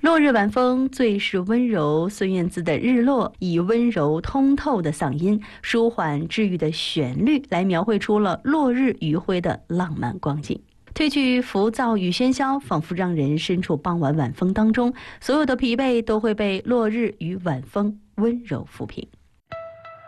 落日晚风最是温柔，孙燕姿的《日落》以温柔通透的嗓音、舒缓治愈的旋律来描绘出了落日余晖的浪漫光景。褪去浮躁与喧嚣，仿佛让人身处傍晚晚风当中，所有的疲惫都会被落日与晚风温柔抚平。